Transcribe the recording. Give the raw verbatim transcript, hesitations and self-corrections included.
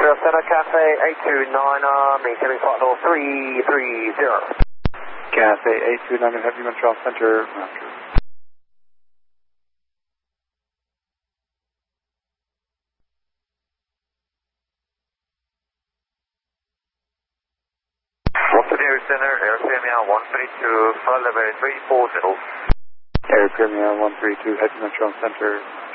Montreal Center, Cafe eight two nine, uh, maintaining flight level three three zero. Cafe eight two nine, Heavy Montreal Center, Montreal. Montevideo Center, Air Premier one three two, flight level three four zero. Air Premier one three two, Heavy Montreal Center.